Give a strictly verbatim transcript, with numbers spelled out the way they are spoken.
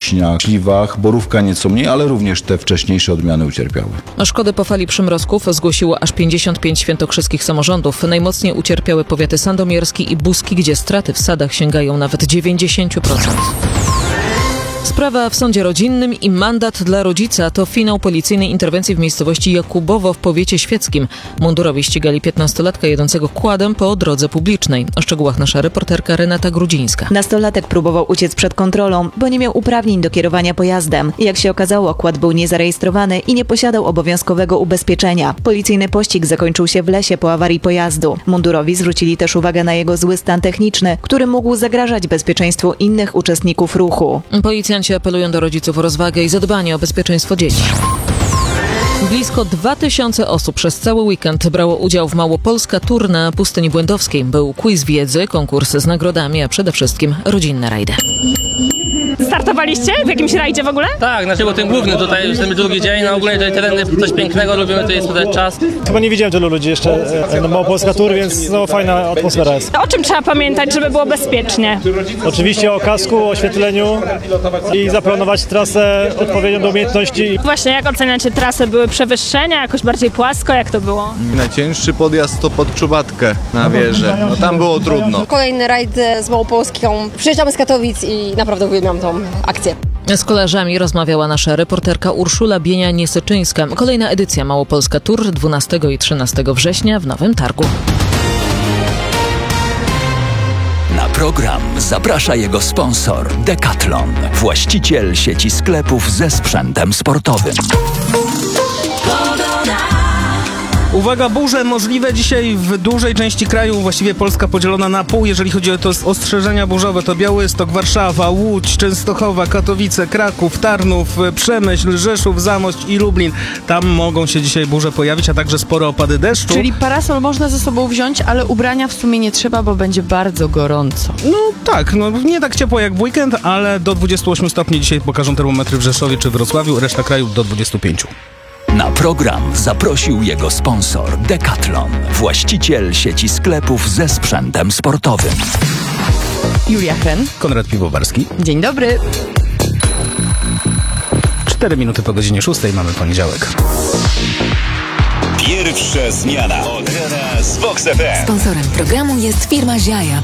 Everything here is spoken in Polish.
wiśniach, śliwach, borówka nieco mniej, ale również te wcześniejsze odmiany ucierpiały. Szkody po fali przymrozków zgłosiło aż pięćdziesiąt pięć świętokrzyskich samorządów. Najmocniej ucierpiały powiaty sandomierski i buski, gdzie straty w sadach sięgają nawet dziewięćdziesiąt procent. Sprawa w sądzie rodzinnym i mandat dla rodzica to finał policyjnej interwencji w miejscowości Jakubowo w powiecie świeckim. Mundurowi ścigali piętnastolatka jadącego quadem po drodze publicznej. O szczegółach nasza reporterka Renata Grudzińska. Nastolatek próbował uciec przed kontrolą, bo nie miał uprawnień do kierowania pojazdem. Jak się okazało, quad był niezarejestrowany i nie posiadał obowiązkowego ubezpieczenia. Policyjny pościg zakończył się w lesie po awarii pojazdu. Mundurowi zwrócili też uwagę na jego zły stan techniczny, który mógł zagrażać bezpieczeństwu innych uczestników ruchu. Policjanci apelują do rodziców o rozwagę i zadbanie o bezpieczeństwo dzieci. Blisko dwa tysiące osób przez cały weekend brało udział w Małopolska Tour na Pustyni Błędowskiej. Był quiz wiedzy, konkurs z nagrodami, a przede wszystkim rodzinne rajdy. Startowaliście w jakimś rajdzie w ogóle? Tak, znaczy był ten główny tutaj, ten drugi dzień, no ogólnie tutaj tereny coś pięknego, lubimy tutaj spędzać czas. Chyba nie widziałem tylu ludzi jeszcze na Małopolska Tour, więc no fajna atmosfera jest. O czym trzeba pamiętać, żeby było bezpiecznie? Oczywiście o kasku, o oświetleniu i zaplanować trasę odpowiednią do umiejętności. Właśnie, jak oceniacie trasę? Były przewyższenia, jakoś bardziej płasko? Jak to było? Najcięższy podjazd to pod Czubatkę na wieżę. No tam było trudno. Kolejny rajd z Małopolską. Przyjeżdżamy z Katowic i naprawdę uwielbiam tą akcję. Z kolarzami rozmawiała nasza reporterka Urszula Bienia-Niesyczyńska. Kolejna edycja Małopolska Tour dwunastego i trzynastego września w Nowym Targu. Na program zaprasza jego sponsor Decathlon, właściciel sieci sklepów ze sprzętem sportowym. Uwaga, burze możliwe dzisiaj w dużej części kraju, właściwie Polska podzielona na pół. Jeżeli chodzi o to ostrzeżenia burzowe, to Białystok, Warszawa, Łódź, Częstochowa, Katowice, Kraków, Tarnów, Przemyśl, Rzeszów, Zamość i Lublin. Tam mogą się dzisiaj burze pojawić, a także spore opady deszczu. Czyli parasol można ze sobą wziąć, ale ubrania w sumie nie trzeba, bo będzie bardzo gorąco. No tak, no nie tak ciepło jak w weekend, ale do dwudziestu ośmiu stopni dzisiaj pokażą termometry w Rzeszowie czy Wrocławiu, reszta kraju do dwudziestu pięciu. Na program zaprosił jego sponsor Decathlon, właściciel sieci sklepów ze sprzętem sportowym. Julia Hen. Konrad Piwowarski. Dzień dobry. Cztery minuty po godzinie szóstej, mamy poniedziałek. Pierwsza zmiana. Od rana z Vox F M. Sponsorem programu jest firma Ziaja.